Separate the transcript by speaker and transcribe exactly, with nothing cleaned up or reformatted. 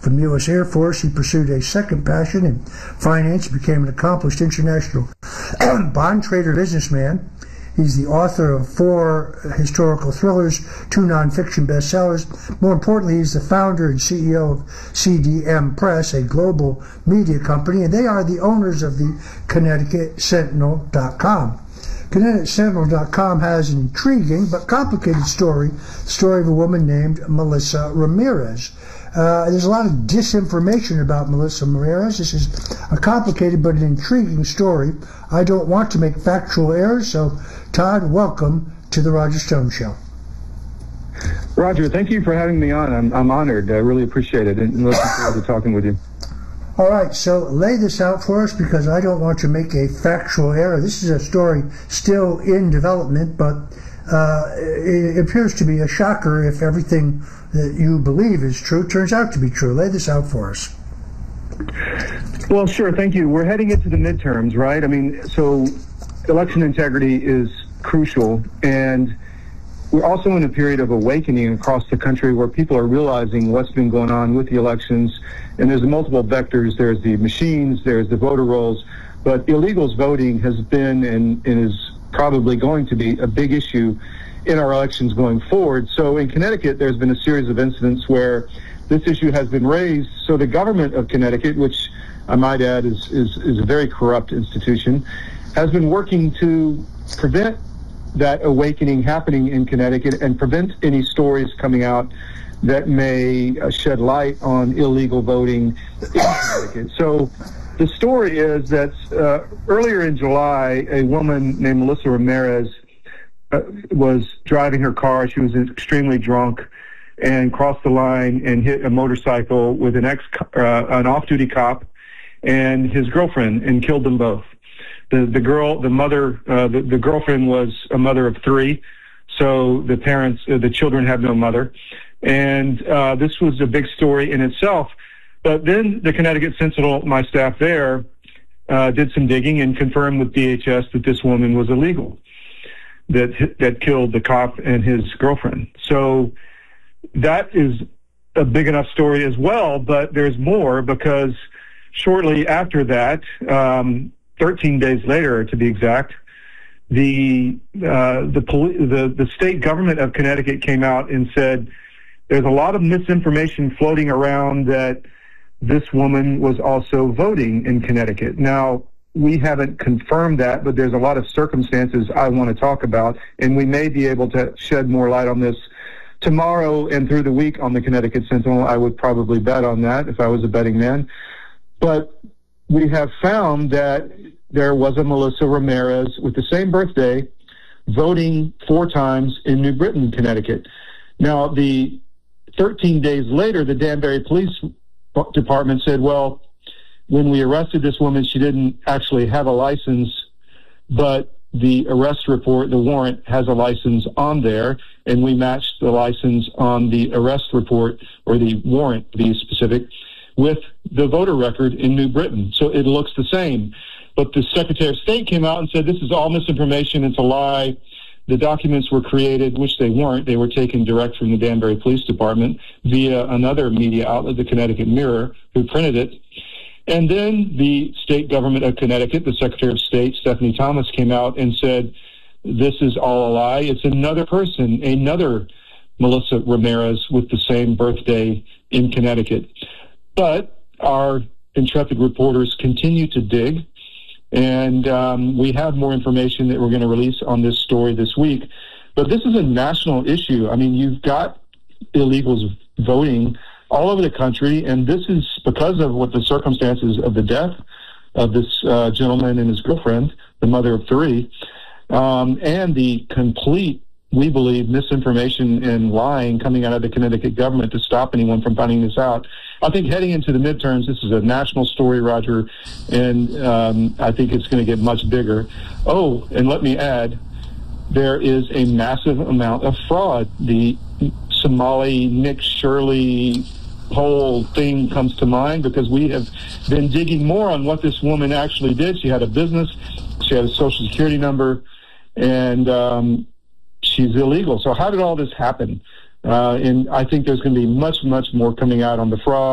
Speaker 1: From the U S Air Force, he pursued a second passion in finance, became an accomplished international bond trader businessman. He's the author of four historical thrillers, two nonfiction bestsellers. More importantly, he's the founder and C E O of C D M Press, a global media company, and they are the owners of the Connecticut Sentinel dot com. Connecticut Sentinel dot com has an intriguing but complicated story, the story of a woman named Melissa Ramirez. Uh, there's a lot of disinformation about Melissa Ramirez. This is a complicated but an intriguing story. I don't want to make factual errors, so Todd, welcome to the Roger Stone Show.
Speaker 2: Roger, thank you for having me on. I'm, I'm honored. I really appreciate it, and looking forward to talking with you.
Speaker 1: All right, so lay this out for us, because I don't want to make a factual error. This is a story still in development, but uh, it appears to be a shocker if everything that you believe is true turns out to be true. Lay this out for us.
Speaker 2: Well, sure, thank you. We're heading into the midterms, right? I mean, so election integrity is crucial, and we're also in a period of awakening across the country where people are realizing what's been going on with the elections, and there's multiple vectors. There's the machines, there's the voter rolls, but illegals voting has been and, and is probably going to be a big issue in our elections going forward. So in Connecticut, there's been a series of incidents where this issue has been raised. So the government of Connecticut, which I might add is, is, is a very corrupt institution, has been working to prevent that awakening happening in Connecticut and prevent any stories coming out that may uh, shed light on illegal voting in Connecticut. So the story is that uh, earlier in July, a woman named Melissa Ramirez uh, was driving her car. She was extremely drunk and crossed the line and hit a motorcycle with an ex, uh, an off-duty cop and his girlfriend, and killed them both. The the girl, the mother, uh, the, the girlfriend was a mother of three, so the parents, uh, the children have no mother. And uh, this was a big story in itself. But then the Connecticut Sentinel, my staff there, uh, did some digging and confirmed with D H S that this woman was illegal, that that killed the cop and his girlfriend. So that is a big enough story as well, but there's more, because shortly after that, um, thirteen days later to be exact, the uh, the, poli- the the state government of Connecticut came out and said there's a lot of misinformation floating around that this woman was also voting in Connecticut. Now, we haven't confirmed that, but there's a lot of circumstances I want to talk about, and we may be able to shed more light on this tomorrow and through the week on the Connecticut Sentinel. I would probably bet on that if I was a betting man. But we have found that there was a Melissa Ramirez with the same birthday voting four times in New Britain, Connecticut. Now, the thirteen days later, the Danbury Police Department said, well, when we arrested this woman, she didn't actually have a license, but the arrest report, the warrant, has a license on there, and we matched the license on the arrest report, or the warrant, to be specific, with the voter record in New Britain. So it looks the same. But the Secretary of State came out and said, this is all misinformation, it's a lie. The documents were created, which they weren't. They were taken direct from the Danbury Police Department via another media outlet, the Connecticut Mirror, who printed it. And then the state government of Connecticut, the Secretary of State, Stephanie Thomas, came out and said, this is all a lie. It's another person, another Melissa Ramirez with the same birthday in Connecticut. But our intrepid reporters continue to dig, and um, we have more information that we're going to release on this story this week. But this is a national issue. I mean, you've got illegals voting all over the country, and this is because of what the circumstances of the death of this uh, gentleman and his girlfriend, the mother of three, um, and the complete, we believe, misinformation and lying coming out of the Connecticut government to stop anyone from finding this out. I think heading into the midterms, this is a national story, Roger, and um, I think it's going to get much bigger. Oh, and let me add, there is a massive amount of fraud. The Somali Nick Shirley whole thing comes to mind because we have been digging more on what this woman actually did. She had a business, she had a social security number, and um, she's illegal. So how did all this happen? Uh, and I think there's going to be much, much more coming out on the fraud.